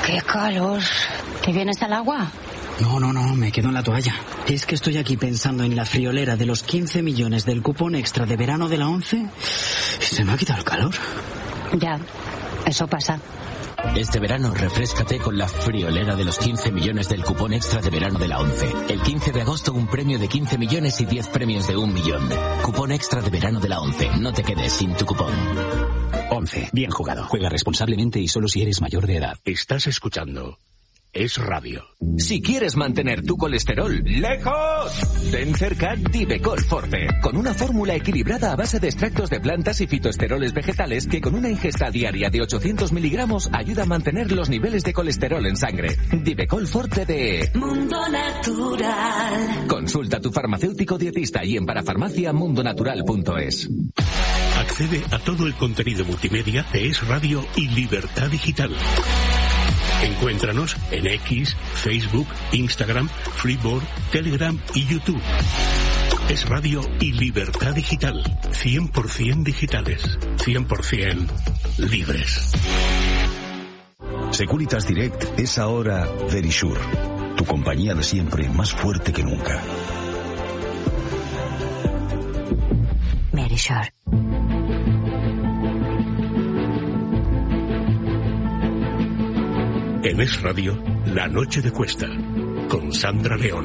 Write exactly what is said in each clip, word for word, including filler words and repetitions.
¡Qué calor! ¿Te vienes al agua? No, no, no, me quedo en la toalla. Es que estoy aquí pensando en la friolera de los quince millones del cupón extra de verano de la ONCE y se me ha quitado el calor. Ya, eso pasa. Este verano refréscate con la friolera de los quince millones del cupón extra de verano de la ONCE. El quince de agosto un premio de quince millones y diez premios de un millón. Cupón extra de verano de la ONCE. No te quedes sin tu cupón. ONCE. Bien jugado. Juega responsablemente y solo si eres mayor de edad. Estás escuchando Es Radio. Si quieres mantener tu colesterol lejos, ten cerca Divecol Forte, con una fórmula equilibrada a base de extractos de plantas y fitoesteroles vegetales que con una ingesta diaria de ochocientos miligramos ayuda a mantener los niveles de colesterol en sangre. Divecol Forte de Mundo Natural. Consulta a tu farmacéutico dietista y en parafarmacia mundonatural punto es. Accede a todo el contenido multimedia de Es Radio y Libertad Digital. Encuéntranos en X, Facebook, Instagram, Freeboard, Telegram y YouTube. Es Radio y Libertad Digital. cien por ciento digitales. cien por ciento libres. Securitas Direct es ahora Verisure. Tu compañía de siempre más fuerte que nunca. Verisure. En Es Radio, La Noche de Cuesta, con Sandra León.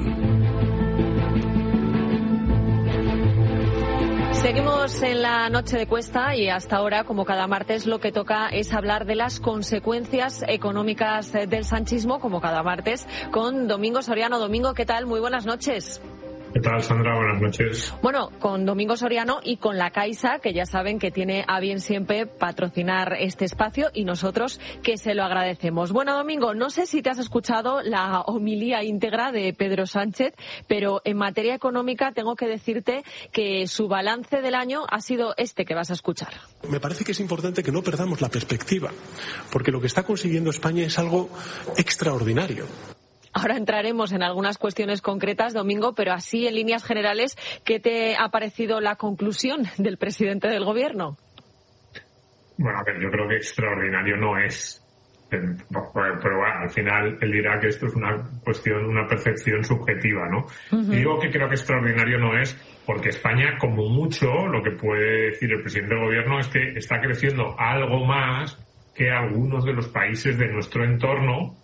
Seguimos en La Noche de Cuesta y hasta ahora, como cada martes, lo que toca es hablar de las consecuencias económicas del sanchismo, como cada martes, con Domingo Soriano. Domingo, ¿qué tal? Muy buenas noches. ¿Qué tal, Sandra? Buenas noches. Bueno, con Domingo Soriano y con la Caixa, que ya saben que tiene a bien siempre patrocinar este espacio y nosotros que se lo agradecemos. Bueno, Domingo, no sé si te has escuchado la homilía íntegra de Pedro Sánchez, pero en materia económica tengo que decirte que su balance del año ha sido este que vas a escuchar. Me parece que es importante que no perdamos la perspectiva, porque lo que está consiguiendo España es algo extraordinario. Ahora entraremos en algunas cuestiones concretas, Domingo, pero así, en líneas generales, ¿qué te ha parecido la conclusión del presidente del Gobierno? Bueno, a ver, yo creo que extraordinario no es. Pero, pero bueno, al final él dirá que esto es una cuestión, una percepción subjetiva, ¿no? Uh-huh. Y digo que creo que extraordinario no es porque España, como mucho, lo que puede decir el presidente del Gobierno es que está creciendo algo más que algunos de los países de nuestro entorno,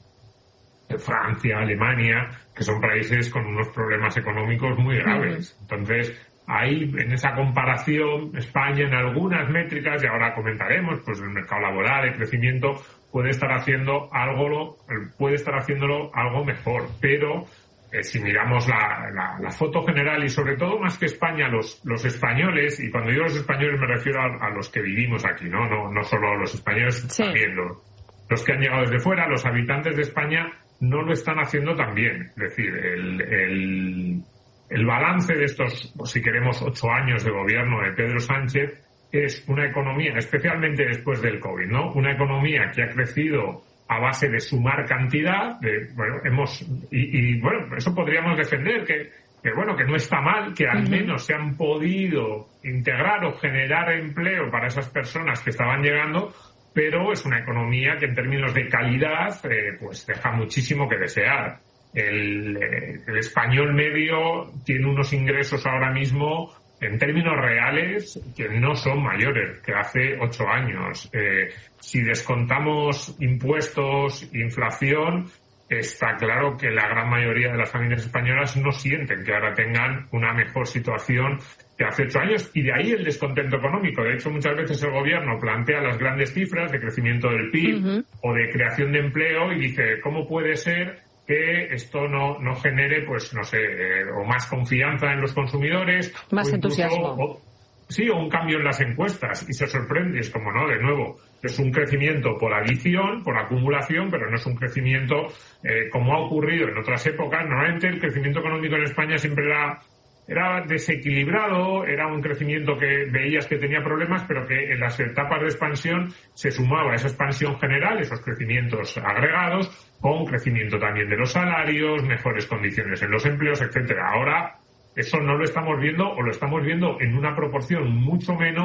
Francia, Alemania, que son países con unos problemas económicos muy graves. Entonces, ahí, en esa comparación, España en algunas métricas, y ahora comentaremos, pues el mercado laboral, el crecimiento, puede estar haciendo algo, puede estar haciéndolo algo mejor. Pero, eh, si miramos la, la, la foto general y sobre todo, más que España, los, los españoles, y cuando digo los españoles me refiero a, a los que vivimos aquí, ¿no? No, no solo los españoles, sí. También los, los que han llegado desde fuera, los habitantes de España, no lo están haciendo tan bien. Es decir, el, el, el balance de estos, si queremos, ocho años de gobierno de Pedro Sánchez es una economía, especialmente después del COVID, ¿no? Una economía que ha crecido a base de sumar cantidad, de, bueno, hemos, y, y bueno, eso podríamos defender, que, que bueno, que no está mal, que al menos se han podido integrar o generar empleo para esas personas que estaban llegando, pero es una economía que en términos de calidad eh, pues deja muchísimo que desear. El, eh, el español medio tiene unos ingresos ahora mismo en términos reales que no son mayores que hace ocho años. Eh, si descontamos impuestos, inflación, está claro que la gran mayoría de las familias españolas no sienten que ahora tengan una mejor situación que hace ocho años, y de ahí el descontento económico. De hecho, muchas veces el gobierno plantea las grandes cifras de crecimiento del P I B uh-huh. o de creación de empleo y dice, ¿cómo puede ser que esto no, no genere, pues, no sé, eh, o más confianza en los consumidores? Más o entusiasmo. O, sí, o un cambio en las encuestas, y se sorprende, es como, no, de nuevo, es un crecimiento por adición, por acumulación, pero no es un crecimiento eh, como ha ocurrido en otras épocas. Normalmente el crecimiento económico en España siempre era Era desequilibrado, era un crecimiento que veías que tenía problemas, pero que en las etapas de expansión se sumaba esa expansión general, esos crecimientos agregados, con crecimiento también de los salarios, mejores condiciones en los empleos, etcétera. Ahora eso no lo estamos viendo, o lo estamos viendo en una proporción mucho menor,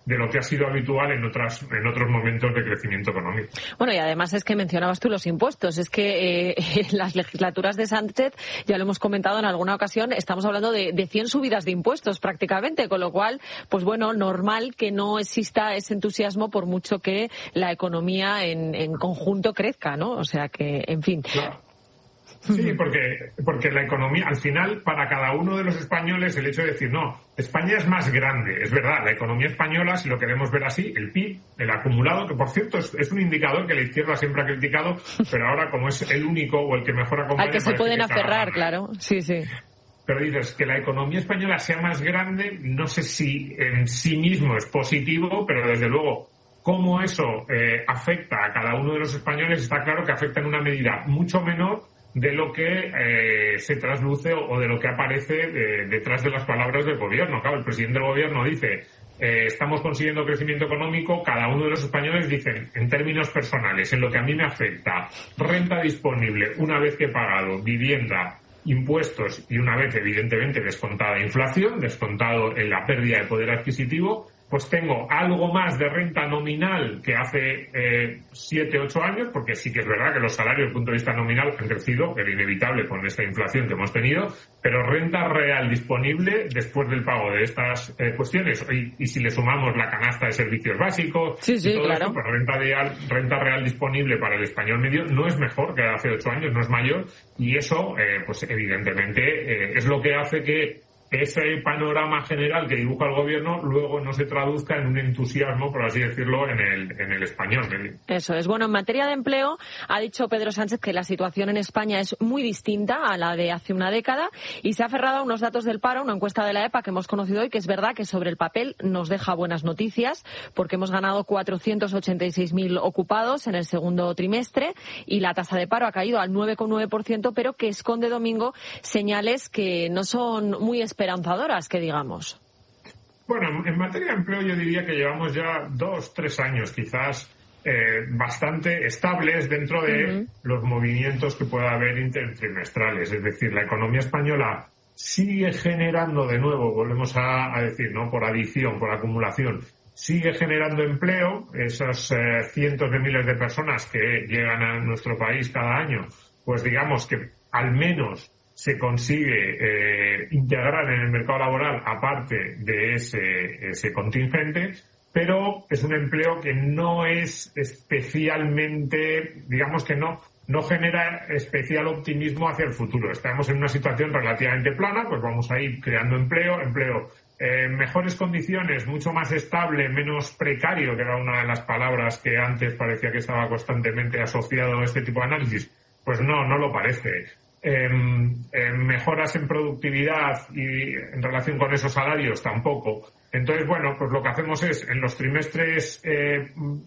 de lo que ha sido habitual en otras en otros momentos de crecimiento económico. Bueno, y además es que mencionabas tú los impuestos. Es que eh, en las legislaturas de Sánchez, ya lo hemos comentado en alguna ocasión, estamos hablando de, de cien subidas de impuestos prácticamente, con lo cual, pues bueno, normal que no exista ese entusiasmo por mucho que la economía en, en conjunto crezca, ¿no? O sea que, en fin... Claro. Sí, porque, porque la economía, al final, para cada uno de los españoles, el hecho de decir, no, España es más grande, es verdad, la economía española, si lo queremos ver así, el P I B, el acumulado, que por cierto es, es un indicador que la izquierda siempre ha criticado, pero ahora como es el único o el que mejor acompaña... Al que se pueden aferrar, claro, sí, sí. Pero dices, que la economía española sea más grande, no sé si en sí mismo es positivo, pero desde luego... cómo eso eh, afecta a cada uno de los españoles, está claro que afecta en una medida mucho menor de lo que eh, se trasluce o de lo que aparece de, detrás de las palabras del gobierno. Claro, el presidente del gobierno dice, eh, estamos consiguiendo crecimiento económico, cada uno de los españoles dicen, en términos personales, en lo que a mí me afecta, renta disponible una vez que he pagado, vivienda, impuestos y una vez, evidentemente, descontada inflación, descontado en la pérdida de poder adquisitivo, pues tengo algo más de renta nominal que hace eh, siete, ocho años, porque sí que es verdad que los salarios, desde el punto de vista nominal, han crecido, era inevitable con esta inflación que hemos tenido, pero renta real disponible después del pago de estas eh, cuestiones, y, y si le sumamos la canasta de servicios básicos, sí, sí, y todo claro. esto, pues renta real, renta real disponible para el español medio no es mejor que hace ocho años, no es mayor, y eso, eh, pues evidentemente, eh, es lo que hace que ese panorama general que dibuja el gobierno luego no se traduzca en un entusiasmo, por así decirlo, en el, en el español. Eso es. Bueno, en materia de empleo, ha dicho Pedro Sánchez que la situación en España es muy distinta a la de hace una década y se ha aferrado a unos datos del paro, una encuesta de la E P A que hemos conocido hoy, que es verdad que sobre el papel nos deja buenas noticias porque hemos ganado cuatrocientos ochenta y seis mil ocupados en el segundo trimestre y la tasa de paro ha caído al nueve coma nueve por ciento, pero que esconde, Domingo, señales que no son muy esperadas esperanzadoras, que digamos. Bueno, en materia de empleo yo diría que llevamos ya dos, tres años quizás eh, bastante estables dentro de uh-huh. los movimientos que pueda haber intertrimestrales. Es decir, la economía española sigue generando de nuevo, volvemos a, a decir, ¿no? Por adición, por acumulación, sigue generando empleo. Esos eh, cientos de miles de personas que llegan a nuestro país cada año, pues digamos que al menos se consigue eh, integrar en el mercado laboral aparte de ese, ese contingente, pero es un empleo que no es especialmente, digamos que no, no genera especial optimismo hacia el futuro. Estamos en una situación relativamente plana, pues vamos a ir creando empleo, empleo en eh, mejores condiciones, mucho más estable, menos precario, que era una de las palabras que antes parecía que estaba constantemente asociado a este tipo de análisis. Pues no, no lo parece. Eh, eh, mejoras en productividad y en relación con esos salarios tampoco. Entonces, bueno, pues lo que hacemos es en los trimestres eh,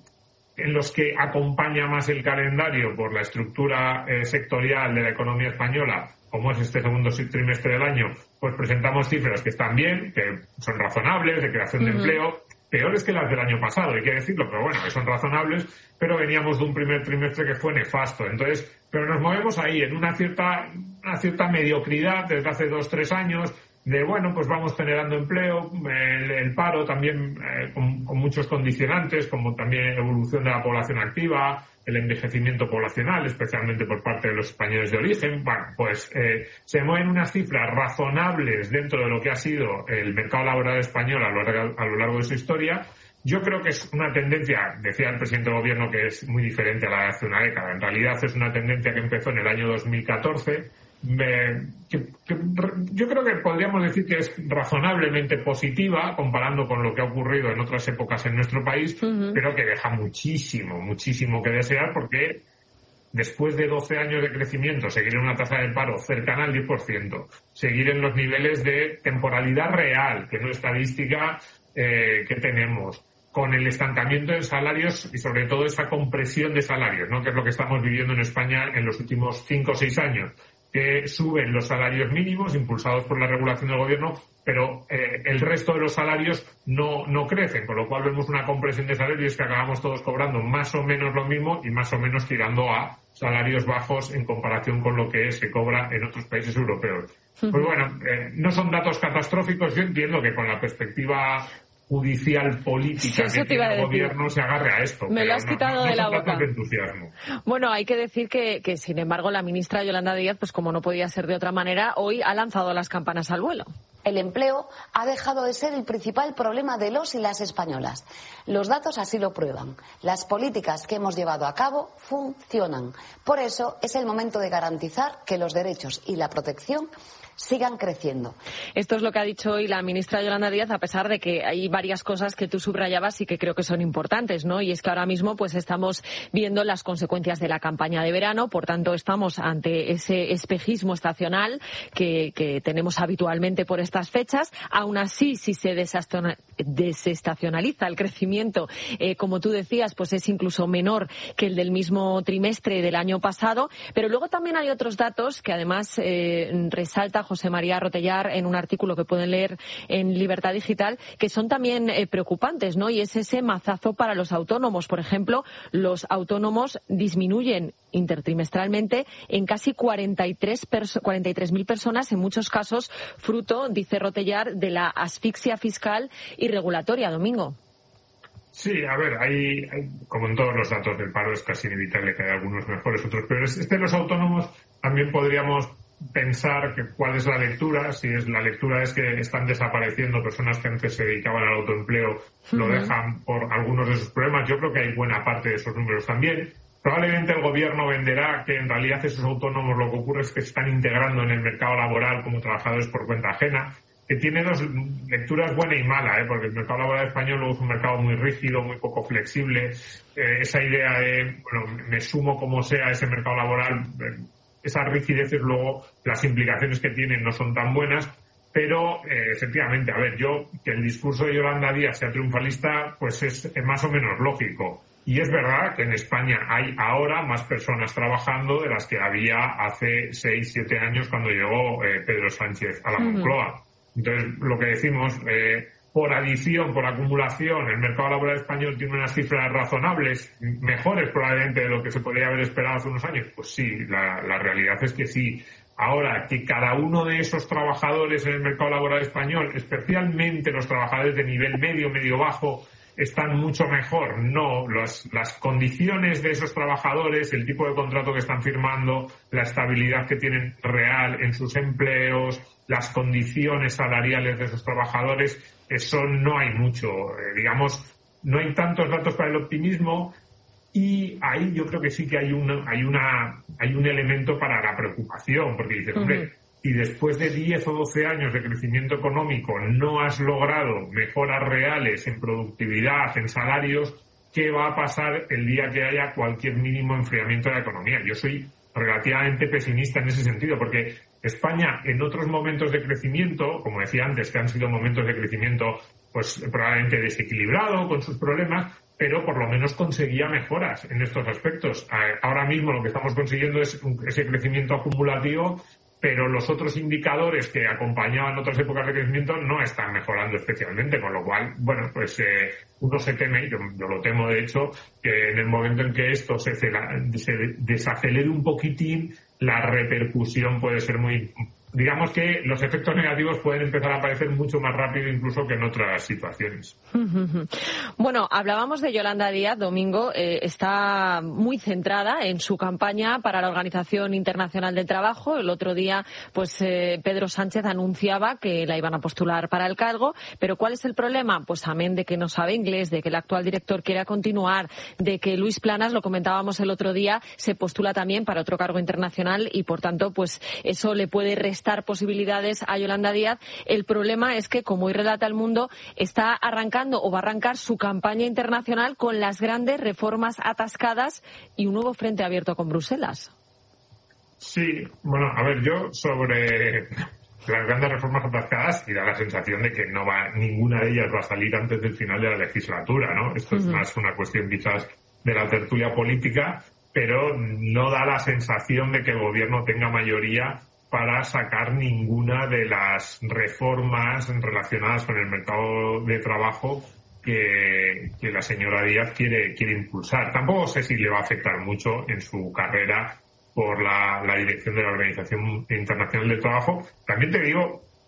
en los que acompaña más el calendario por la estructura eh, sectorial de la economía española, como es este segundo trimestre del año, pues presentamos cifras que están bien, que son razonables, de creación uh-huh. de empleo, peores que las del año pasado, hay que decirlo, pero bueno, que son razonables, pero veníamos de un primer trimestre que fue nefasto. Entonces, pero nos movemos ahí en una cierta, una cierta mediocridad desde hace dos, tres años, de bueno, pues vamos generando empleo, el, el paro también eh, con, con muchos condicionantes, como también evolución de la población activa, el envejecimiento poblacional, especialmente por parte de los españoles de origen. Bueno, pues eh, se mueven unas cifras razonables dentro de lo que ha sido el mercado laboral español a lo largo, a lo largo de su historia. Yo creo que es una tendencia, decía el presidente del gobierno, que es muy diferente a la de hace una década. En realidad es una tendencia que empezó en el año dos mil catorce, eh, que, que yo creo que podríamos decir que es razonablemente positiva comparando con lo que ha ocurrido en otras épocas en nuestro país, uh-huh. pero que deja muchísimo, muchísimo que desear, porque después de doce años de crecimiento, seguir en una tasa de paro cercana al diez por ciento, seguir en los niveles de temporalidad real, que es la estadística eh, que tenemos, con el estancamiento de salarios y sobre todo esa compresión de salarios, ¿no? Que es lo que estamos viviendo en España en los últimos cinco o seis años, que suben los salarios mínimos impulsados por la regulación del gobierno, pero eh, el resto de los salarios no, no crecen, con lo cual vemos una compresión de salarios que acabamos todos cobrando más o menos lo mismo y más o menos tirando a salarios bajos en comparación con lo que se cobra en otros países europeos. Pues bueno, eh, no son datos catastróficos. Yo entiendo que con la perspectiva judicial política Eso que tiene el gobierno decir. se agarre a esto. Me lo has no, quitado no, no de la boca. De entusiasmo. Bueno, hay que decir que, que, sin embargo, la ministra Yolanda Díaz, pues como no podía ser de otra manera, hoy ha lanzado las campanas al vuelo. El empleo ha dejado de ser el principal problema de los y las españolas. Los datos así lo prueban. Las políticas que hemos llevado a cabo funcionan. Por eso es el momento de garantizar que los derechos y la protección sigan creciendo. Esto es lo que ha dicho hoy la ministra Yolanda Díaz, a pesar de que hay varias cosas que tú subrayabas y que creo que son importantes, ¿no? Y es que ahora mismo pues estamos viendo las consecuencias de la campaña de verano, por tanto estamos ante ese espejismo estacional que, que tenemos habitualmente por estas fechas. Aún así, si se desestacionaliza el crecimiento, eh, como tú decías, pues es incluso menor que el del mismo trimestre del año pasado. Pero luego también hay otros datos que además eh, resalta José María Rotellar en un artículo que pueden leer en Libertad Digital, que son también eh, preocupantes, ¿no? Y es ese mazazo para los autónomos. Por ejemplo, los autónomos disminuyen intertrimestralmente en casi cuarenta y tres mil personas, en muchos casos fruto, dice Rotellar, de la asfixia fiscal y regulatoria. Domingo. Sí, a ver, hay, hay, como en todos los datos del paro, es casi inevitable que haya algunos mejores, otros peores. Este de los autónomos también podríamos pensar que cuál es la lectura. Si es la lectura es que están desapareciendo personas que antes se dedicaban al autoempleo, uh-huh. lo dejan por algunos de sus problemas. Yo creo que hay buena parte de esos números también. Probablemente el gobierno venderá que en realidad esos autónomos lo que ocurre es que se están integrando en el mercado laboral como trabajadores por cuenta ajena, que tiene dos lecturas, buena y mala, ¿eh? Porque el mercado laboral español luego es un mercado muy rígido, muy poco flexible. Eh, esa idea de, bueno, me sumo como sea a ese mercado laboral, eh, esas rigideces luego, las implicaciones que tienen no son tan buenas, pero eh, efectivamente, a ver, yo, que el discurso de Yolanda Díaz sea triunfalista, pues es, es más o menos lógico. Y es verdad que en España hay ahora más personas trabajando de las que había hace seis, siete años cuando llegó eh, Pedro Sánchez a la Moncloa. Uh-huh. Entonces, lo que decimos, eh, por adición, por acumulación, el mercado laboral español tiene unas cifras razonables, mejores probablemente de lo que se podría haber esperado hace unos años. Pues sí, la, la realidad es que sí. Ahora, que cada uno de esos trabajadores en el mercado laboral español, especialmente los trabajadores de nivel medio, medio bajo, están mucho mejor. No, las, las condiciones de esos trabajadores, el tipo de contrato que están firmando, la estabilidad que tienen real en sus empleos, las condiciones salariales de esos trabajadores, eso no hay mucho. Eh, digamos, no hay tantos datos para el optimismo y ahí yo creo que sí que hay una, hay una, hay un elemento para la preocupación, porque dices, uh-huh. hombre, si después de diez o doce años de crecimiento económico no has logrado mejoras reales en productividad, en salarios, ¿qué va a pasar el día que haya cualquier mínimo enfriamiento de la economía? Yo soy relativamente pesimista en ese sentido, porque España en otros momentos de crecimiento, como decía antes, que han sido momentos de crecimiento pues probablemente desequilibrado con sus problemas, pero por lo menos conseguía mejoras en estos aspectos. Ahora mismo lo que estamos consiguiendo es ese crecimiento acumulativo, pero los otros indicadores que acompañaban otras épocas de crecimiento no están mejorando especialmente, con lo cual, bueno, pues eh, uno se teme, yo, yo lo temo de hecho, que en el momento en que esto se, se desacelere un poquitín, la repercusión puede ser muy... Digamos que los efectos negativos pueden empezar a aparecer mucho más rápido incluso que en otras situaciones. Bueno, hablábamos de Yolanda Díaz, Domingo, eh, está muy centrada en su campaña para la Organización Internacional del Trabajo. El otro día, pues eh, Pedro Sánchez anunciaba que la iban a postular para el cargo, pero ¿cuál es el problema? Pues amén de que no sabe inglés, de que el actual director quiera continuar, de que Luis Planas, lo comentábamos el otro día, se postula también para otro cargo internacional y por tanto, pues eso le puede restar posibilidades a Yolanda Díaz. El problema es que, como hoy relata El Mundo, está arrancando o va a arrancar su campaña internacional con las grandes reformas atascadas y un nuevo frente abierto con Bruselas. Sí, bueno, a ver, yo sobre las grandes reformas atascadas y da la sensación de que no va, ninguna de ellas va a salir antes del final de la legislatura, ¿no? Esto uh-huh. es más una cuestión quizás de la tertulia política, pero no da la sensación de que el gobierno tenga mayoría para sacar ninguna de las reformas relacionadas con el mercado de trabajo que, que la señora Díaz quiere, quiere impulsar. Tampoco sé si le va a afectar mucho en su carrera por la, la dirección de la Organización Internacional del Trabajo. También te digo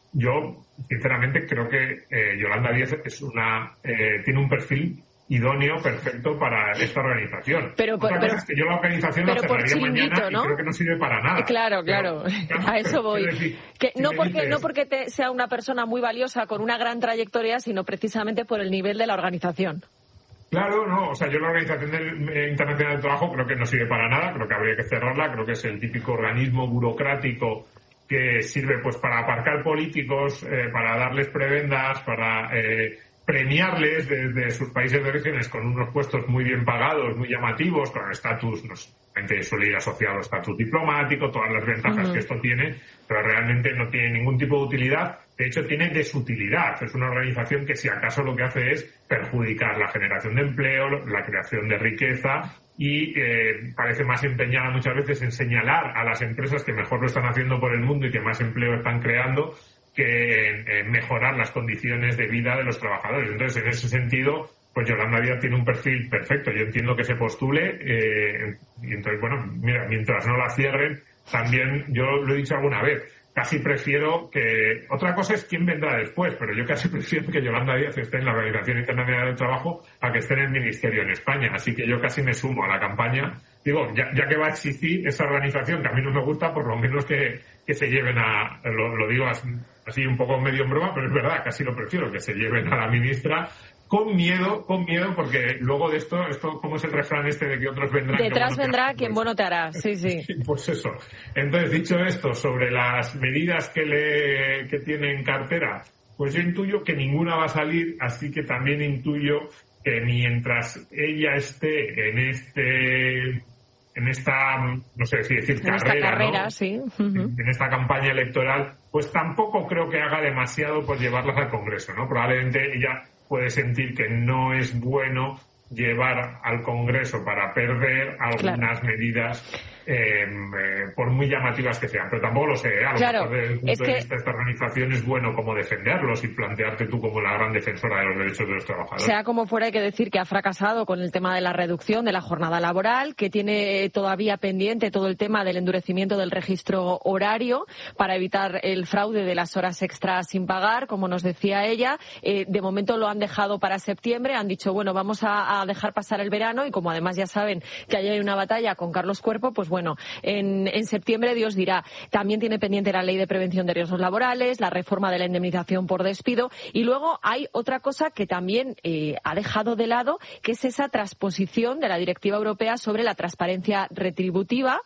yo, sinceramente, creo que eh, Yolanda Díaz es una eh, tiene un perfil idóneo, perfecto para esta organización. Pero, Otra pero, cosa es que yo la organización la cerraría mañana, ¿no? Y creo que no sirve para nada. Claro, claro, pero, a eso voy. Decir, que si no porque dices... no porque te sea una persona muy valiosa con una gran trayectoria, sino precisamente por el nivel de la organización. Claro, no, o sea, yo la Organización del, Internacional del Trabajo creo que no sirve para nada, creo que habría que cerrarla, creo que es el típico organismo burocrático que sirve pues para aparcar políticos, eh, para darles prebendas, para eh, premiarles desde sus países de orígenes con unos puestos muy bien pagados, muy llamativos, con estatus, no sé, suele ir asociado a estatus diplomático, todas las ventajas uh-huh. que esto tiene, pero realmente no tiene ningún tipo de utilidad. De hecho, tiene desutilidad. Es una organización que, si acaso, lo que hace es perjudicar la generación de empleo, la creación de riqueza y eh, parece más empeñada muchas veces en señalar a las empresas que mejor lo están haciendo por el mundo y que más empleo están creando que en, en mejorar las condiciones de vida de los trabajadores. Entonces, en ese sentido, pues Yolanda Díaz tiene un perfil perfecto. Yo entiendo que se postule eh, y entonces, bueno, mira, mientras no la cierren, también yo lo he dicho alguna vez, casi prefiero que... Otra cosa es quién vendrá después, pero yo casi prefiero que Yolanda Díaz esté en la Organización Internacional del Trabajo a que esté en el Ministerio en España. Así que yo casi me sumo a la campaña. Digo, ya, ya que va a existir esa organización que a mí no me gusta, por lo menos que, que se lleven a... Lo, lo digo así, así un poco medio en broma, pero es verdad, casi lo prefiero, que se lleven a la ministra con miedo, con miedo, porque luego de esto, esto ¿cómo es el refrán este de que otros vendrán? Detrás bueno vendrá te quien bueno te hará, sí, sí. Pues eso. Entonces, dicho esto, sobre las medidas que le que tiene en cartera, pues yo intuyo que ninguna va a salir, así que también intuyo que mientras ella esté en este... en esta, no sé si decir en carrera, esta carrera, ¿no? Sí. Uh-huh. En esta campaña electoral, pues tampoco creo que haga demasiado por llevarlas al Congreso, ¿no? Probablemente ella puede sentir que no es bueno llevar al Congreso para perder algunas claro. medidas eh, eh, por muy llamativas que sean, pero tampoco lo sé, ¿eh? A lo claro, mejor desde el punto es de que... vista de esta organización es bueno como defenderlos y plantearte tú como la gran defensora de los derechos de los trabajadores. Sea como fuera, hay que decir que ha fracasado con el tema de la reducción de la jornada laboral, que tiene todavía pendiente todo el tema del endurecimiento del registro horario para evitar el fraude de las horas extras sin pagar, como nos decía ella. Eh, de momento lo han dejado para septiembre, han dicho, bueno, vamos a, a dejar pasar el verano y como además ya saben que allí hay una batalla con Carlos Cuerpo, pues bueno, en, en septiembre Dios dirá. También tiene pendiente la ley de prevención de riesgos laborales, la reforma de la indemnización por despido y luego hay otra cosa que también eh, ha dejado de lado, que es esa transposición de la Directiva Europea sobre la transparencia retributiva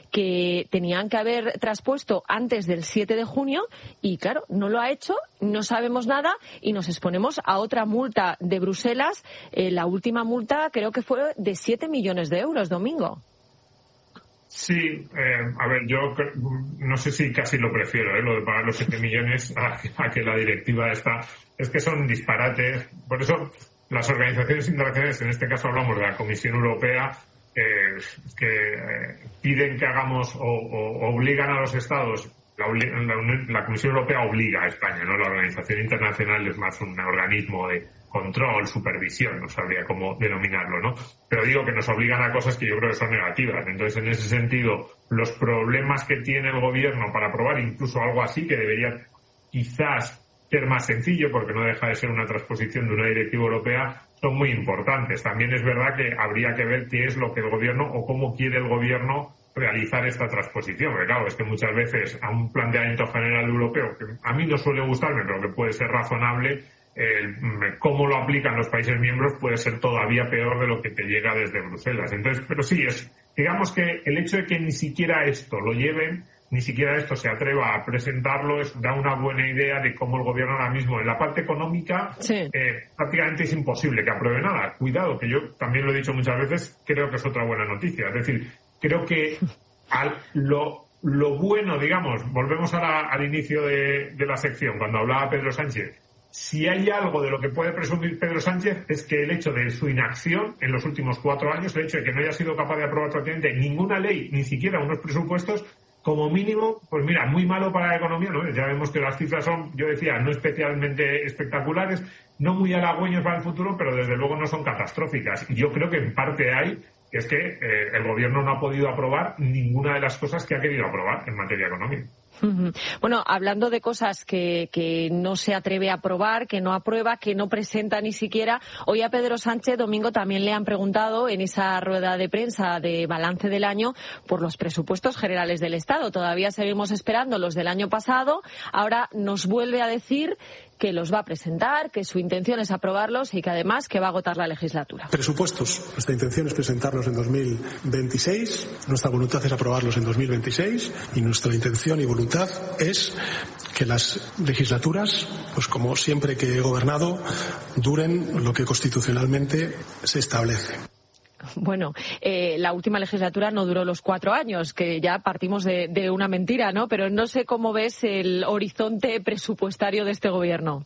que tenían que haber traspuesto antes del siete de junio y claro, no lo ha hecho, no sabemos nada y nos exponemos a otra multa de Bruselas. Eh, la última multa creo que fue de siete millones de euros, Domingo. Sí, eh, a ver, yo no sé si casi lo prefiero, ¿eh? Lo de pagar los siete millones a, a que la directiva está. Es que son disparates. Por eso las organizaciones internacionales, en este caso hablamos de la Comisión Europea, eh, que eh, piden que hagamos o, o obligan a los estados. La, la, la Comisión Europea obliga a España, ¿no? La Organización Internacional es más un organismo de control, supervisión, no sabría cómo denominarlo, ¿no? Pero digo que nos obligan a cosas que yo creo que son negativas. Entonces, en ese sentido, los problemas que tiene el gobierno para aprobar incluso algo así, que debería quizás ser más sencillo, porque no deja de ser una transposición de una directiva europea, son muy importantes. También es verdad que habría que ver qué es lo que el gobierno o cómo quiere el gobierno realizar esta transposición, porque claro, es que muchas veces a un planteamiento general europeo, que a mí no suele gustarme, pero que puede ser razonable, eh, cómo lo aplican los países miembros puede ser todavía peor de lo que te llega desde Bruselas. Entonces, pero sí, es, digamos que el hecho de que ni siquiera esto lo lleven, ni siquiera esto se atreva a presentarlo, es, da una buena idea de cómo el gobierno ahora mismo, en la parte económica, sí. eh, prácticamente es imposible que apruebe nada. Cuidado, que yo también lo he dicho muchas veces, creo que es otra buena noticia. Es decir, creo que al, lo, lo bueno, digamos, volvemos a la, al inicio de, de la sección, cuando hablaba Pedro Sánchez, si hay algo de lo que puede presumir Pedro Sánchez es que el hecho de su inacción en los últimos cuatro años, el hecho de que no haya sido capaz de aprobar prácticamente ninguna ley, ni siquiera unos presupuestos, como mínimo, pues mira, muy malo para la economía, ¿no? Ya vemos que las cifras son, yo decía, no especialmente espectaculares, no muy halagüeños para el futuro, pero desde luego no son catastróficas. Y yo creo que en parte hay, es que eh, el gobierno no ha podido aprobar ninguna de las cosas que ha querido aprobar en materia económica. Bueno, hablando de cosas que, que no se atreve a aprobar, que no aprueba, que no presenta ni siquiera, hoy a Pedro Sánchez, Domingo, también le han preguntado en esa rueda de prensa de balance del año por los presupuestos generales del Estado. Todavía seguimos esperando los del año pasado. Ahora nos vuelve a decir que los va a presentar, que su intención es aprobarlos y que además que va a agotar la legislatura. Presupuestos. Nuestra intención es presentarlos en dos mil veintiséis. Nuestra voluntad es aprobarlos en dos mil veintiséis y nuestra intención y voluntad es que las legislaturas, pues como siempre que he gobernado, duren lo que constitucionalmente se establece. Bueno, eh, la última legislatura no duró los cuatro años, que ya partimos de, de una mentira, ¿no? Pero no sé cómo ves el horizonte presupuestario de este gobierno.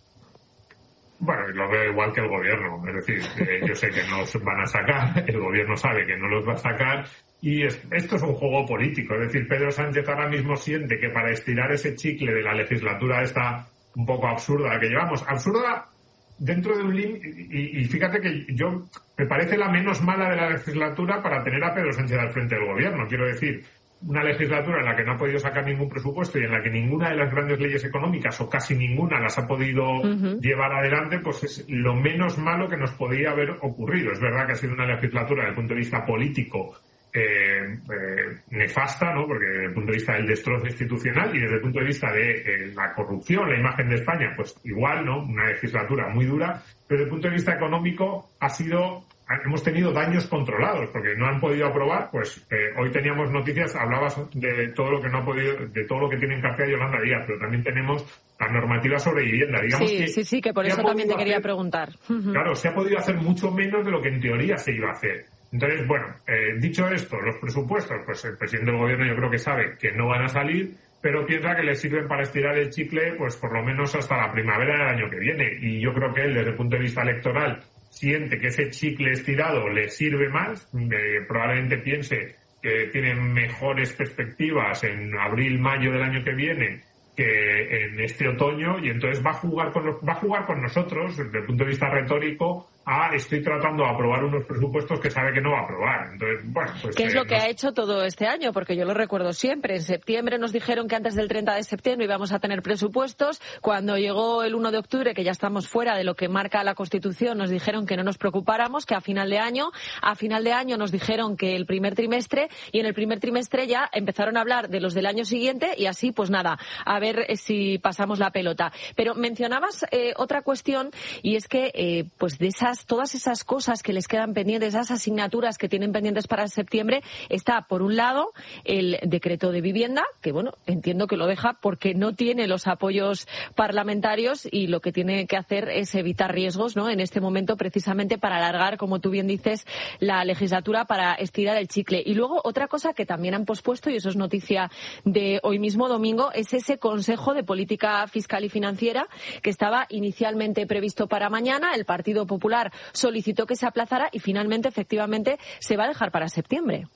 Bueno, lo veo igual que el gobierno. Es decir, eh, yo sé que no los van a sacar, el gobierno sabe que no los va a sacar, y es, esto es un juego político. Es decir, Pedro Sánchez ahora mismo siente que para estirar ese chicle de la legislatura esta un poco absurda que llevamos, absurda dentro de un límite, y, y fíjate que yo me parece la menos mala de la legislatura para tener a Pedro Sánchez al frente del gobierno. Quiero decir, una legislatura en la que no ha podido sacar ningún presupuesto y en la que ninguna de las grandes leyes económicas, o casi ninguna, las ha podido uh-huh. llevar adelante, pues es lo menos malo que nos podía haber ocurrido. Es verdad que ha sido una legislatura desde el punto de vista político Eh, eh, nefasta, ¿no? Porque desde el punto de vista del destrozo institucional y desde el punto de vista de eh, la corrupción, la imagen de España, pues igual, ¿no? Una legislatura muy dura, pero desde el punto de vista económico ha sido, hemos tenido daños controlados, porque no han podido aprobar, pues eh, hoy teníamos noticias, hablabas de todo lo que no ha podido, de todo lo que tiene en cartera Yolanda Díaz, pero también tenemos la normativa sobre vivienda, digamos. Sí, que sí, sí, que por eso también te quería hacer, preguntar. Claro, se ha podido hacer mucho menos de lo que en teoría se iba a hacer. Entonces, bueno, eh, dicho esto, los presupuestos, pues el presidente del gobierno yo creo que sabe que no van a salir, pero piensa que le sirven para estirar el chicle, pues por lo menos hasta la primavera del año que viene. Y yo creo que él, desde el punto de vista electoral, siente que ese chicle estirado le sirve más, eh, probablemente piense que tiene mejores perspectivas en abril, mayo del año que viene que en este otoño, y entonces va a jugar con los, va a jugar con nosotros desde el punto de vista retórico a estoy tratando de aprobar unos presupuestos que sabe que no va a aprobar. Entonces, bueno, pues ¿qué es eh, lo que nos... ha hecho todo este año? Porque yo lo recuerdo siempre. En septiembre nos dijeron que antes del treinta de septiembre íbamos a tener presupuestos. Cuando llegó el uno de octubre, que ya estamos fuera de lo que marca la Constitución, nos dijeron que no nos preocupáramos, que a final de año, a final de año nos dijeron que el primer trimestre, y en el primer trimestre ya empezaron a hablar de los del año siguiente, y así, pues nada, a ver si pasamos la pelota. Pero mencionabas eh, otra cuestión, y es que eh, pues de esas, todas esas cosas cosas que les quedan pendientes, esas asignaturas que tienen pendientes para septiembre, está por un lado el decreto de vivienda, que bueno, entiendo que lo deja porque no tiene los apoyos parlamentarios y lo que tiene que hacer es evitar riesgos, ¿no? En este momento, precisamente para alargar, como tú bien dices, la legislatura, para estirar el chicle. Y luego otra cosa que también han pospuesto, y eso es noticia de hoy mismo domingo, es ese Consejo de Política Fiscal y Financiera que estaba inicialmente previsto para mañana. El Partido Popular solicitó que se aplazara y finalmente, efectivamente, se va a dejar para septiembre.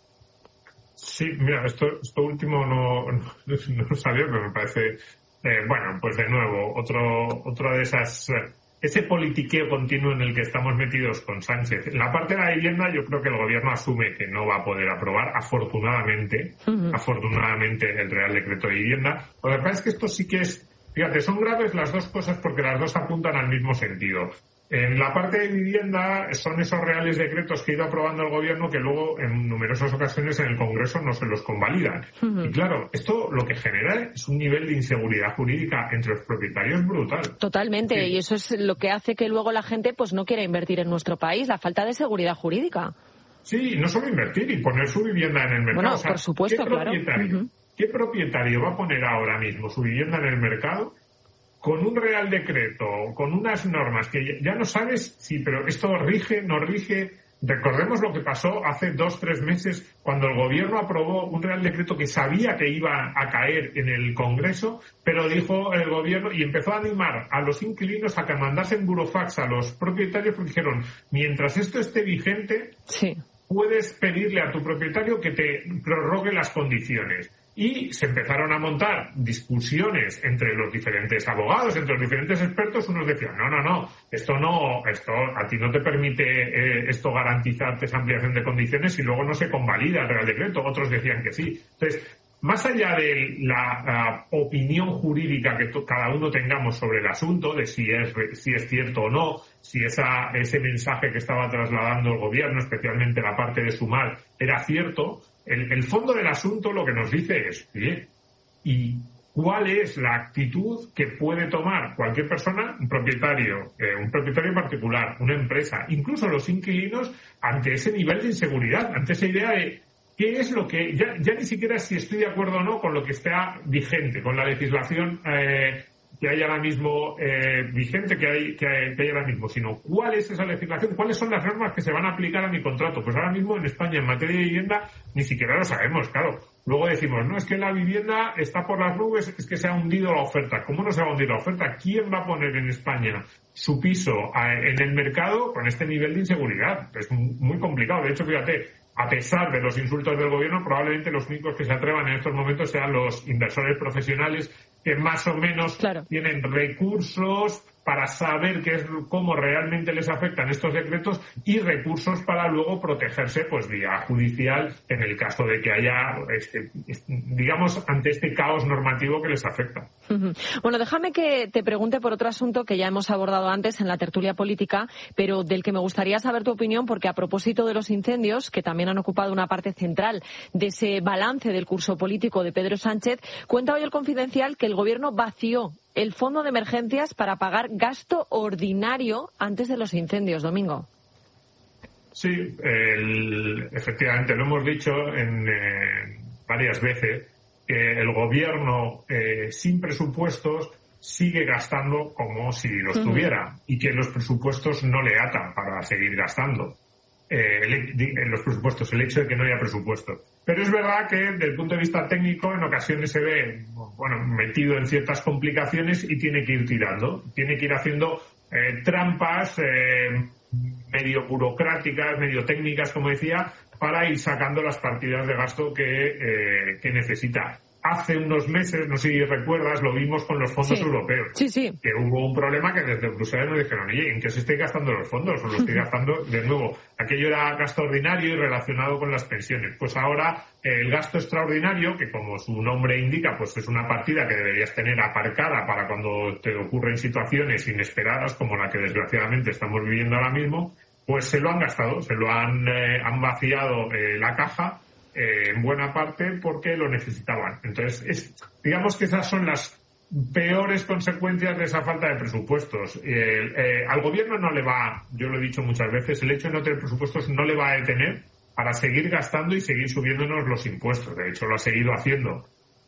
Sí, mira, esto, esto último no, no, no lo sabía, pero me parece, eh, bueno, pues de nuevo, otro, otra de esas, eh, ese politiqueo continuo en el que estamos metidos con Sánchez. En la parte de la vivienda yo creo que el gobierno asume que no va a poder aprobar, afortunadamente, uh-huh. afortunadamente, el Real Decreto de Vivienda. Lo que pasa es que esto sí que es, fíjate, son graves las dos cosas porque las dos apuntan al mismo sentido. En la parte de vivienda son esos reales decretos que ha ido aprobando el gobierno que luego en numerosas ocasiones en el Congreso no se los convalidan. Uh-huh. Y claro, esto lo que genera es un nivel de inseguridad jurídica entre los propietarios brutal. Totalmente, sí. Y eso es lo que hace que luego la gente pues no quiera invertir en nuestro país, la falta de seguridad jurídica. Sí, no solo invertir y poner su vivienda en el mercado. Bueno, o sea, por supuesto, ¿qué claro. Uh-huh. ¿Qué propietario va a poner ahora mismo su vivienda en el mercado con un real decreto, con unas normas que ya no sabes si, pero esto rige, no rige? Recordemos lo que pasó hace dos, tres meses cuando el gobierno aprobó un real decreto que sabía que iba a caer en el Congreso, pero dijo el gobierno y empezó a animar a los inquilinos a que mandasen burofax a los propietarios porque dijeron, mientras esto esté vigente, sí. puedes pedirle a tu propietario que te prorrogue las condiciones. Y se empezaron a montar discusiones entre los diferentes abogados, entre los diferentes expertos. Unos decían, no, no, no, esto no, esto a ti no te permite eh, esto garantizarte esa ampliación de condiciones y luego no se convalida el Real Decreto. Otros decían que sí. Entonces, más allá de la uh, opinión jurídica que to- cada uno tengamos sobre el asunto, de si es, si es cierto o no, si esa, ese mensaje que estaba trasladando el gobierno, especialmente la parte de Sumar, era cierto, el, el fondo del asunto lo que nos dice es, oye, ¿y cuál es la actitud que puede tomar cualquier persona, un propietario, eh, un propietario particular, una empresa, incluso los inquilinos, ante ese nivel de inseguridad, ante esa idea de qué es lo que, ya, ya ni siquiera si estoy de acuerdo o no con lo que está vigente, con la legislación eh, que hay ahora mismo eh, vigente, que hay, que hay, que hay ahora mismo, sino cuál es esa legislación, cuáles son las normas que se van a aplicar a mi contrato. Pues ahora mismo en España, en materia de vivienda, ni siquiera lo sabemos, claro. Luego decimos, no, es que la vivienda está por las nubes, es que se ha hundido la oferta. ¿Cómo no se va a hundir la oferta? ¿Quién va a poner en España su piso en el mercado con este nivel de inseguridad? Es muy complicado. De hecho, fíjate, a pesar de los insultos del gobierno, probablemente los únicos que se atrevan en estos momentos sean los inversores profesionales que más o menos claro. tienen recursos para saber qué es cómo realmente les afectan estos decretos y recursos para luego protegerse pues vía judicial en el caso de que haya este, digamos ante este caos normativo que les afecta. Uh-huh. Bueno, déjame que te pregunte por otro asunto que ya hemos abordado antes en la tertulia política, pero del que me gustaría saber tu opinión, porque a propósito de los incendios, que también han ocupado una parte central de ese balance del curso político de Pedro Sánchez, cuenta hoy el Confidencial que el gobierno vació el fondo de emergencias para pagar gasto ordinario antes de los incendios, Domingo. Sí, el, efectivamente, lo hemos dicho en, eh, varias veces, que el gobierno eh, sin presupuestos sigue gastando como si los uh-huh. tuviera y que los presupuestos no le atan para seguir gastando. Eh, en los presupuestos, el hecho de que no haya presupuesto. Pero es verdad que desde el punto de vista técnico en ocasiones se ve bueno metido en ciertas complicaciones y tiene que ir tirando, tiene que ir haciendo eh, trampas eh, medio burocráticas, medio técnicas, como decía, para ir sacando las partidas de gasto que, eh, que necesita. Hace unos meses, no sé si recuerdas, lo vimos con los fondos sí. europeos. Sí, sí. Que hubo un problema que desde Bruselas nos dijeron, oye, ¿en qué se estoy gastando los fondos? O lo estoy gastando, de nuevo, aquello era gasto ordinario y relacionado con las pensiones. Pues ahora, eh, el gasto extraordinario, que como su nombre indica, pues es una partida que deberías tener aparcada para cuando te ocurren situaciones inesperadas, como la que desgraciadamente estamos viviendo ahora mismo, pues se lo han gastado, se lo han, eh, han vaciado eh, la caja, Eh, en buena parte porque lo necesitaban. Entonces, es, digamos que esas son las peores consecuencias de esa falta de presupuestos. Eh, eh, al gobierno no le va, yo lo he dicho muchas veces, el hecho de no tener presupuestos no le va a detener para seguir gastando y seguir subiéndonos los impuestos. De hecho, lo ha seguido haciendo.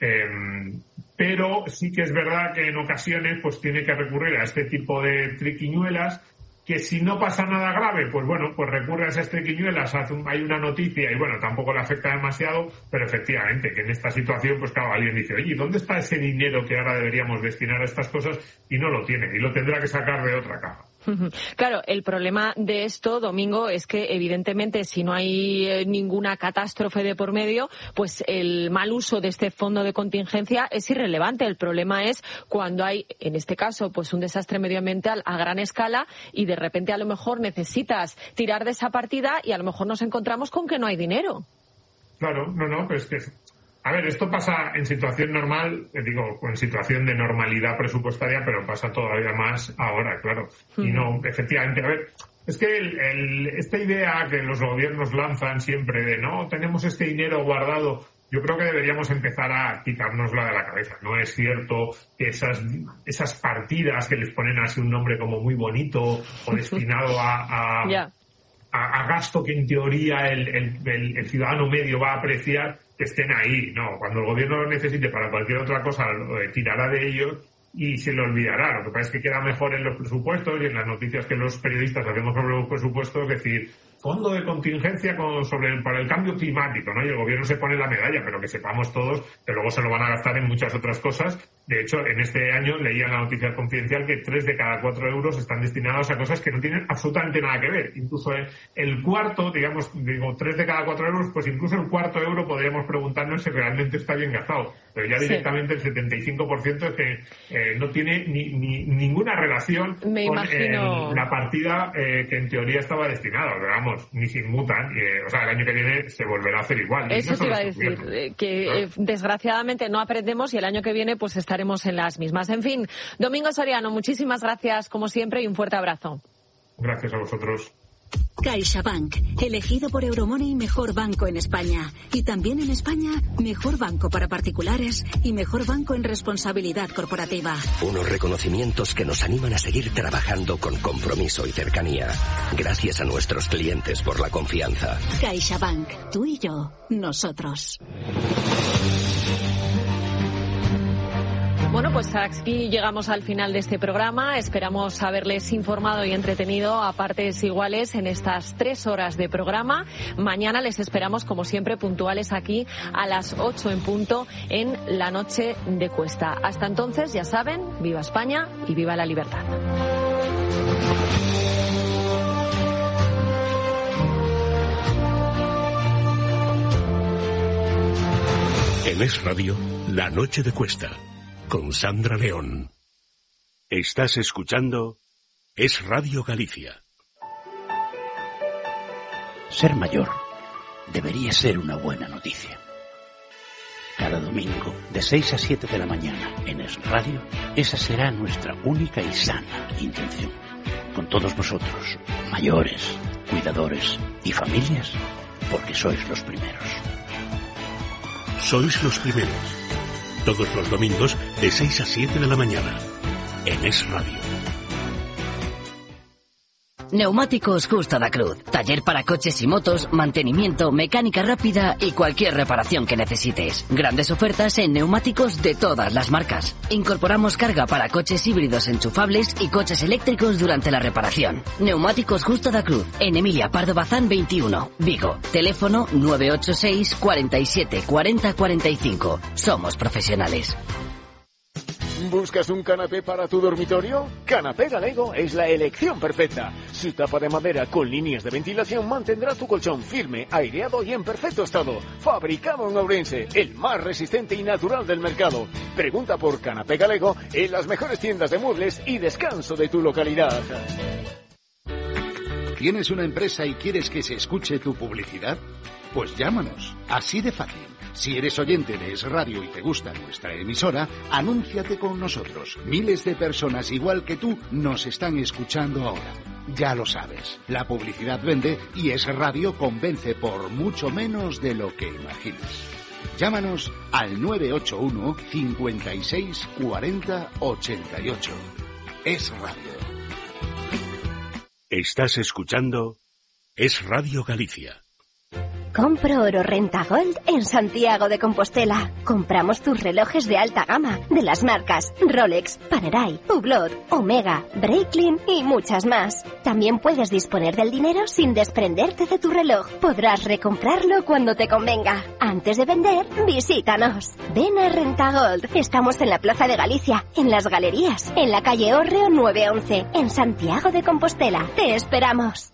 Eh, pero sí que es verdad que en ocasiones pues tiene que recurrir a este tipo de triquiñuelas que si no pasa nada grave, pues bueno, pues recurre a esas triquiñuelas, hace un, hay una noticia y bueno, tampoco le afecta demasiado, pero efectivamente que en esta situación, pues claro, alguien dice, oye, ¿dónde está ese dinero que ahora deberíamos destinar a estas cosas? Y no lo tiene, y lo tendrá que sacar de otra caja. Claro, el problema de esto, Domingo, es que evidentemente si no hay ninguna catástrofe de por medio, pues el mal uso de este fondo de contingencia es irrelevante. El problema es cuando hay, en este caso, pues un desastre medioambiental a gran escala y de repente a lo mejor necesitas tirar de esa partida y a lo mejor nos encontramos con que no hay dinero. Claro, no, no, pues que... A ver, esto pasa en situación normal, eh, digo, en situación de normalidad presupuestaria, pero pasa todavía más ahora, claro. Mm. Y no, efectivamente, a ver, es que el, el, esta idea que los gobiernos lanzan siempre de, no, tenemos este dinero guardado, yo creo que deberíamos empezar a quitárnosla de la cabeza. No es cierto que esas, esas partidas que les ponen así un nombre como muy bonito o destinado a... a yeah. A, a gasto que en teoría el, el, el, el ciudadano medio va a apreciar, que estén ahí. No, cuando el gobierno lo necesite para cualquier otra cosa, eh, tirará de ellos y se lo olvidará. Lo que pasa es que queda mejor en los presupuestos y en las noticias que los periodistas hacemos sobre los presupuestos, decir, fondo de contingencia con, sobre el, para el cambio climático, ¿no? Y el gobierno se pone la medalla, pero que sepamos todos que luego se lo van a gastar en muchas otras cosas. De hecho, en este año leía en la noticia Confidencial que tres de cada cuatro euros están destinados a cosas que no tienen absolutamente nada que ver. Incluso el, el cuarto, digamos, digo, tres de cada cuatro euros, pues incluso el cuarto euro podríamos preguntarnos si realmente está bien gastado. Pero ya directamente sí. El setenta y cinco por ciento es que eh, no tiene ni, ni ninguna relación Me con imagino... el, la partida eh, que en teoría estaba destinada. Pero vamos, vamos, ni se inmutan, y, eh, o sea, el año que viene se volverá a hacer igual. Eso no te iba a decir, eh, que claro. eh, desgraciadamente no aprendemos y el año que viene pues estaremos en las mismas. En fin, Domingo Soriano, muchísimas gracias como siempre y un fuerte abrazo. Gracias a vosotros. CaixaBank, elegido por Euromoney mejor banco en España. Y también en España, mejor banco para particulares y mejor banco en responsabilidad corporativa. Unos reconocimientos que nos animan a seguir trabajando con compromiso y cercanía. Gracias a nuestros clientes por la confianza. CaixaBank, tú y yo, nosotros. Bueno, pues aquí llegamos al final de este programa. Esperamos haberles informado y entretenido a partes iguales en estas tres horas de programa. Mañana les esperamos, como siempre, puntuales aquí a las ocho en punto en La Noche de Cuesta. Hasta entonces, ya saben, viva España y viva la libertad. En Es Radio, La Noche de Cuesta, con Sandra León. Estás escuchando Es Radio Galicia. Ser mayor debería ser una buena noticia. Cada domingo, de seis a siete de la mañana, en Es Radio, esa será nuestra única y sana intención. Con todos vosotros, mayores, cuidadores y familias, porque sois los primeros. Sois los primeros. Todos los domingos de seis a siete de la mañana en Es Radio. Neumáticos Justa da Cruz. Taller para coches y motos, mantenimiento, mecánica rápida y cualquier reparación que necesites. Grandes ofertas en neumáticos de todas las marcas. Incorporamos carga para coches híbridos enchufables y coches eléctricos durante la reparación. Neumáticos Justa da Cruz. En Emilia Pardo Bazán veintiuno, Vigo. Teléfono nueve ocho seis, cuarenta y siete, cuarenta, cuarenta y cinco. Somos profesionales. ¿Buscas un canapé para tu dormitorio? Canapé Galego es la elección perfecta. Su tapa de madera con líneas de ventilación mantendrá tu colchón firme, aireado y en perfecto estado. Fabricado en Ourense, el más resistente y natural del mercado. Pregunta por Canapé Galego en las mejores tiendas de muebles y descanso de tu localidad. ¿Tienes una empresa y quieres que se escuche tu publicidad? Pues llámanos, así de fácil. Si eres oyente de Es Radio y te gusta nuestra emisora, anúnciate con nosotros. Miles de personas igual que tú nos están escuchando ahora. Ya lo sabes, la publicidad vende y Es Radio convence por mucho menos de lo que imaginas. Llámanos al nueve ocho uno, cincuenta y seis, cuarenta, ochenta y ocho. Es Radio. Estás escuchando Es Radio Galicia. Compro oro Renta Gold en Santiago de Compostela. Compramos tus relojes de alta gama de las marcas Rolex, Panerai, Hublot, Omega, Breitling y muchas más. También puedes disponer del dinero sin desprenderte de tu reloj. Podrás recomprarlo cuando te convenga. Antes de vender, visítanos. Ven a Renta Gold. Estamos en la Plaza de Galicia, en Las Galerías, en la calle Hórreo nueve once, en Santiago de Compostela. Te esperamos.